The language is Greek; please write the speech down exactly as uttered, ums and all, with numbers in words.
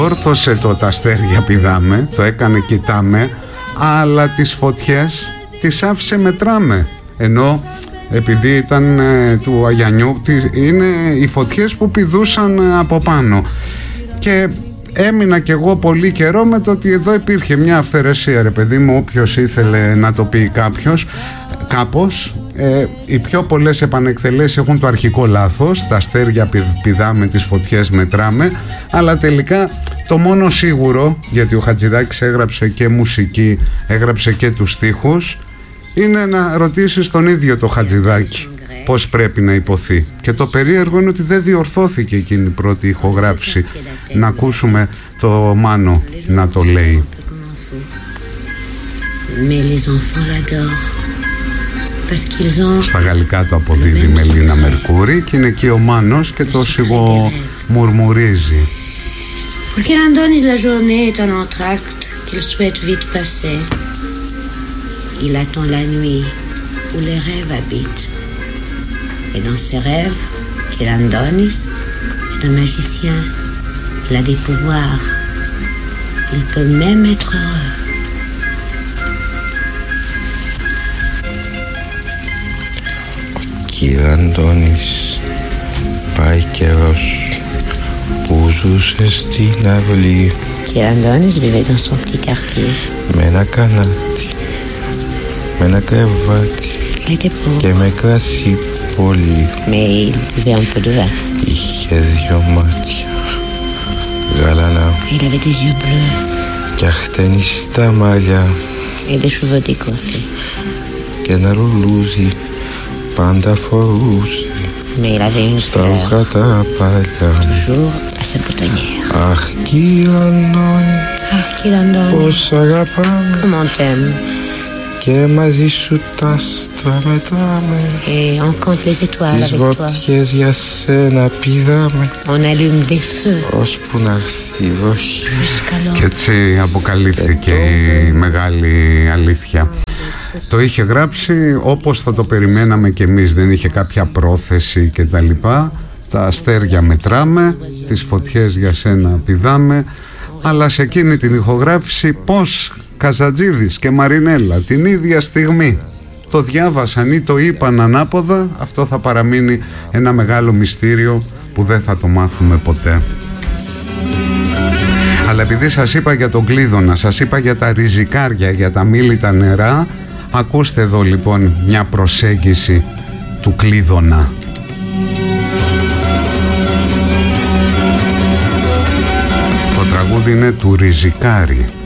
διόρθωσε το «Τα αστέρια πηδάμε», το έκανε «Κοιτάμε», αλλά τις φωτιές τις άφησε «Μετράμε». Ενώ επειδή ήταν ε, του Αγιανιού, είναι οι φωτιές που πηδούσαν ε, από πάνω. Και έμεινα κι εγώ πολύ καιρό με το ότι εδώ υπήρχε μια αυθαιρεσία, ρε παιδί μου, όποιος ήθελε να το πει κάποιος κάπως. ε, οι πιο πολλές επανεκθελέσεις έχουν το αρχικό λάθος, «Τα αστέρια πηδάμε, τις φωτιές μετράμε», αλλά τελικά το μόνο σίγουρο, γιατί ο Χατζηδάκης έγραψε και μουσική, έγραψε και τους στίχους, είναι να ρωτήσεις τον ίδιο το Χατζηδάκη πώς πρέπει να υποθεί. Και το περίεργο είναι ότι δεν διορθώθηκε εκείνη η πρώτη ηχογράφηση. Να ακούσουμε το Μάνο να το λέει. Στα γαλλικά το αποδίδει Μελίνα Μερκούρη και είναι εκεί ο Μάνος και το σιγομουρμουρίζει. Pour qu'Alandonis la journée est un entracte qu'il souhaite vite passer. Il attend la nuit où les rêves habitent. Et dans ses rêves, qu'Alandonis est un magicien. Il a des pouvoirs. Il peut même être heureux. Κυραντώνης, πάει καιρός που ζούσε στην αυλή. Κυραντώνης vivait dans son petit quartier. Με ένα κανάτι, με ένα κρεβάτι και με κρασί πολύ. Mais il buvait un peu de vin. Είχε δυο μάτια γαλανά. Il avait des yeux bleus. Και αχτενιστά μαλλιά. Et des cheveux décoiffés. Και ένα λουλούδι πάντα φορούσε. Mais il avait une στα ρούχα τα παλιά. Toujours à sa boutonnière. Αχ, Κυραντώνη, Ach, Kyrandoni, πώς αγαπάμε. comment t'aimes. Και μαζί σου τα άστρα μετράμε. Et on compte les étoiles Τις avec toi. βοτιές για σένα πηδάμε. On allume des feux. Ώσπου να έρθει η βροχή. Jusqu'alors. Και έτσι αποκαλύφθηκε η μεγάλη αλήθεια. Το είχε γράψει όπως θα το περιμέναμε κι εμείς, δεν είχε κάποια πρόθεση και τα λοιπά. Τα αστέρια μετράμε, τις φωτιές για σένα πηδάμε. Αλλά σε εκείνη την ηχογράφηση πως Καζατζίδης και Μαρινέλα την ίδια στιγμή το διάβασαν ή το είπαν ανάποδα, αυτό θα παραμείνει ένα μεγάλο μυστήριο που δεν θα το μάθουμε ποτέ. Αλλά επειδή σας είπα για τον Κλείδωνα, σας είπα για τα ριζικάρια, για τα μήλιτα νερά, ακούστε εδώ λοιπόν μια προσέγγιση του Κλείδωνα. Το τραγούδι είναι του Ριζικάρη.